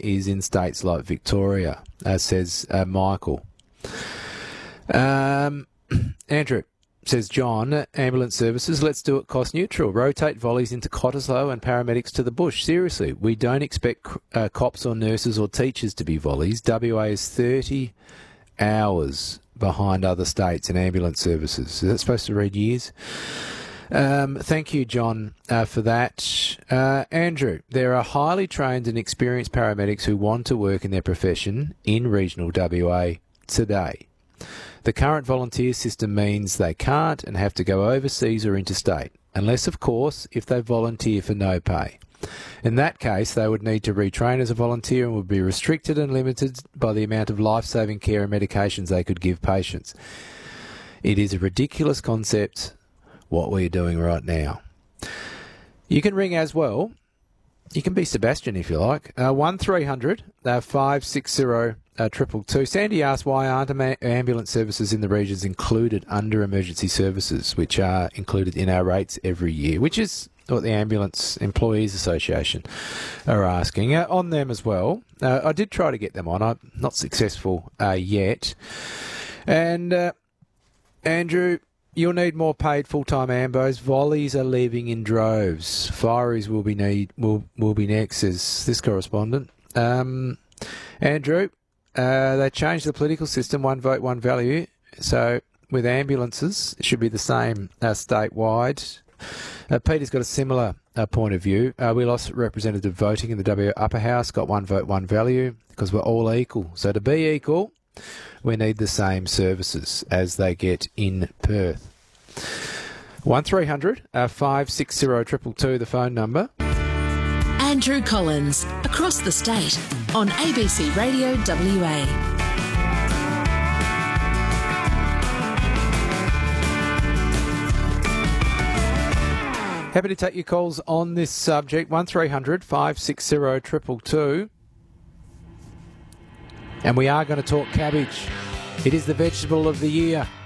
is in states like Victoria, says Michael. Andrew says, John, ambulance services, let's do it cost neutral. Rotate volleys into Cottesloe and paramedics to the bush. Seriously, we don't expect cops or nurses or teachers to be volleys. WA is 30 hours behind other states in ambulance services. Is that supposed to read years? Thank you, John, for that. Andrew, there are highly trained and experienced paramedics who want to work in their profession in regional WA today. The current volunteer system means they can't and have to go overseas or interstate, unless, of course, if they volunteer for no pay. In that case, they would need to retrain as a volunteer and would be restricted and limited by the amount of life-saving care and medications they could give patients. It is a ridiculous concept, what we're doing right now. You can ring as well. You can be Sebastian if you like. 1300 560 222. Sandy asked, why aren't ambulance services in the regions included under emergency services, which are included in our rates every year, which is what the Ambulance Employees Association are asking. On them as well. I did try to get them on. I'm not successful yet. And Andrew, you'll need more paid full-time ambos. Volleys are leaving in droves. Fireys will be next, says this correspondent. Andrew, they changed the political system, one vote, one value. So with ambulances, it should be the same statewide. Peter's got a similar point of view. We lost representative voting in the W upper house, got one vote, one value, because we're all equal. So to be equal, we need the same services as they get in Perth. 1300 560 222, the phone number. Andrew Collins, across the state, on ABC Radio WA. Happy to take your calls on this subject, 1300 560 222. And we are going to talk cabbage. It is the vegetable of the year.